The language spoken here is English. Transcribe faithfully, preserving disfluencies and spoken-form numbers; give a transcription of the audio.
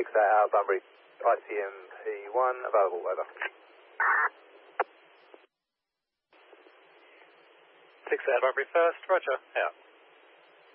six eight out Bunbury, I C M P one, available, over. six eight Bunbury first, roger, out.